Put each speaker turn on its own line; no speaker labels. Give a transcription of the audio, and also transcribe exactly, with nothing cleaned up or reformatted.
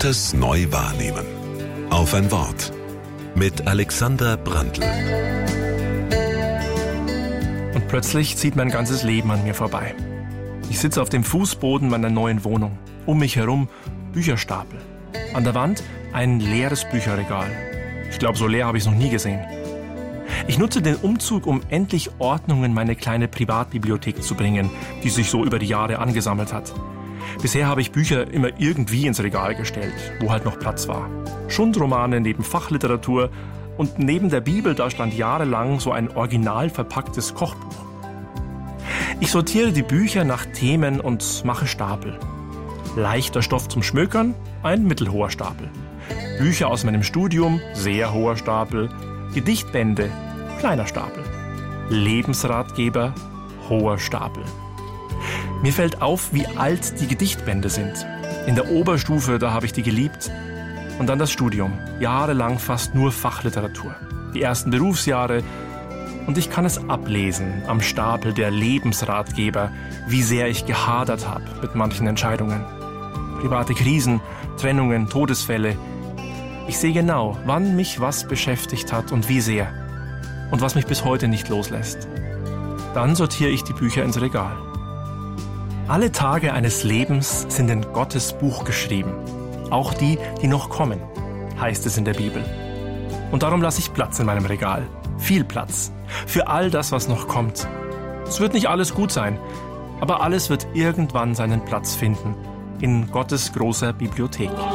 Gottes neu wahrnehmen. Auf ein Wort. Mit Alexander Brandl.
Und plötzlich zieht mein ganzes Leben an mir vorbei. Ich sitze auf dem Fußboden meiner neuen Wohnung. Um mich herum Bücherstapel. An der Wand ein leeres Bücherregal. Ich glaube, so leer habe ich es noch nie gesehen. Ich nutze den Umzug, um endlich Ordnung in meine kleine Privatbibliothek zu bringen, die sich so über die Jahre angesammelt hat. Bisher habe ich Bücher immer irgendwie ins Regal gestellt, wo halt noch Platz war. Schundromane neben Fachliteratur und neben der Bibel, da stand jahrelang so ein original verpacktes Kochbuch. Ich sortiere die Bücher nach Themen und mache Stapel. Leichter Stoff zum Schmökern, ein mittelhoher Stapel. Bücher aus meinem Studium, sehr hoher Stapel. Gedichtbände, kleiner Stapel. Lebensratgeber, hoher Stapel. Mir fällt auf, wie alt die Gedichtbände sind. In der Oberstufe, da habe ich die geliebt. Und dann das Studium, jahrelang fast nur Fachliteratur. Die ersten Berufsjahre. Und ich kann es ablesen am Stapel der Lebensratgeber, wie sehr ich gehadert habe mit manchen Entscheidungen. Private Krisen, Trennungen, Todesfälle. Ich sehe genau, wann mich was beschäftigt hat und wie sehr. Und was mich bis heute nicht loslässt. Dann sortiere ich die Bücher ins Regal. Alle Tage eines Lebens sind in Gottes Buch geschrieben. Auch die, die noch kommen, heißt es in der Bibel. Und darum lasse ich Platz in meinem Regal. Viel Platz. Für all das, was noch kommt. Es wird nicht alles gut sein, aber alles wird irgendwann seinen Platz finden. In Gottes großer Bibliothek.